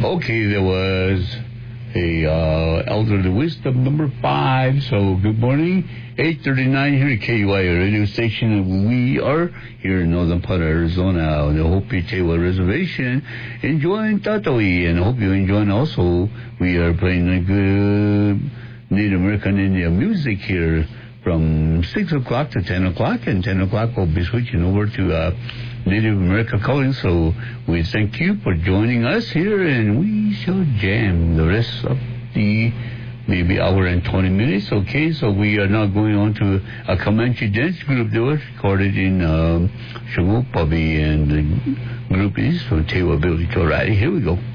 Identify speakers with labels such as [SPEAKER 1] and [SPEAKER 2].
[SPEAKER 1] Okay, there was a Elderly Wisdom number 5. So good morning, 8:39 here at KUI radio station. We are here in northern part of Arizona on the Hopi Tewa Reservation, enjoying Tatoi, and I hope you're enjoying also. We are playing a good Native American Indian music here from 6 o'clock to 10 o'clock, and 10 o'clock we'll be switching over to Native American calling. So we thank you for joining us here, and we shall jam the rest of the maybe hour and 20 minutes. Okay, so we are now going on to a Comanche dance group that was recorded in Shagupabi, and the group is from Tewa Village. Alrighty, here we go.